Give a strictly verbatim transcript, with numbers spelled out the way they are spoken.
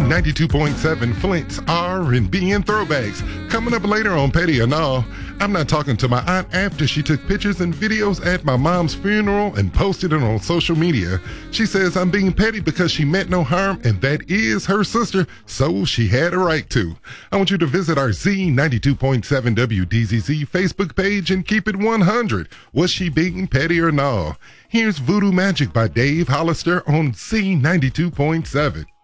ninety-two point seven Flint's R and B and throwbacks. Coming up later on Petty or Nah, I'm not talking to my aunt after she took pictures and videos at my mom's funeral and posted it on social media. She says I'm being petty because she meant no harm and that is her sister, so she had a right to. I want you to visit our Z ninety-two point seven W D Z Z Facebook page and keep it one hundred. Was she being petty or nah? Here's Voodoo Magic by Dave Hollister on Z ninety-two point seven.